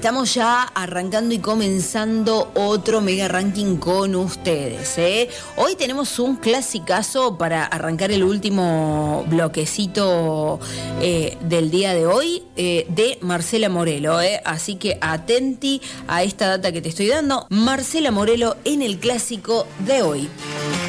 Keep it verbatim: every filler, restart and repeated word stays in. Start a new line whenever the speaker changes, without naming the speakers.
Estamos ya arrancando y comenzando otro mega ranking con ustedes, ¿eh? Hoy tenemos un clasicazo para arrancar el último bloquecito eh, del día de hoy eh, de Marcela Morelo, ¿eh? Así que atenti a esta data que te estoy dando. Marcela Morelo en el clásico de hoy.